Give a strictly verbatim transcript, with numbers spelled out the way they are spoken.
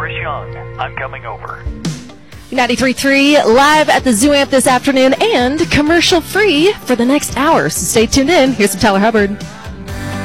Chris Young. I'm coming over. ninety-three point three live at the Zoo Amp this afternoon and commercial free for the next hour. So stay tuned in. Here's some Tyler Hubbard.